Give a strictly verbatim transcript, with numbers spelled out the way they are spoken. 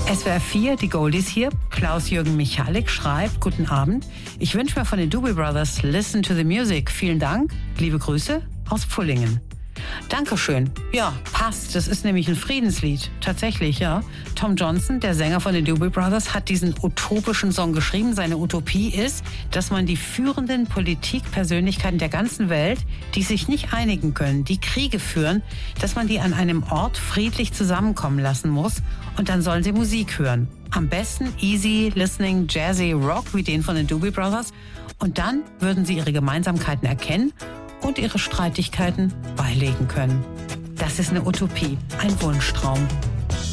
S W R vier, die Goldies hier. Klaus-Jürgen Michalik schreibt, guten Abend. Ich wünsche mir von den Doobie Brothers Listen to the Music. Vielen Dank. Liebe Grüße aus Pfullingen. Dankeschön. Ja, passt. Das ist nämlich ein Friedenslied. Tatsächlich, ja. Tom Johnson, der Sänger von den Doobie Brothers, hat diesen utopischen Song geschrieben. Seine Utopie ist, dass man die führenden Politikpersönlichkeiten der ganzen Welt, die sich nicht einigen können, die Kriege führen, dass man die an einem Ort friedlich zusammenkommen lassen muss und dann sollen sie Musik hören. Am besten easy listening jazzy Rock wie den von den Doobie Brothers und dann würden sie ihre Gemeinsamkeiten erkennen und ihre Streitigkeiten beilegen können. Das ist eine Utopie, ein Wunschtraum.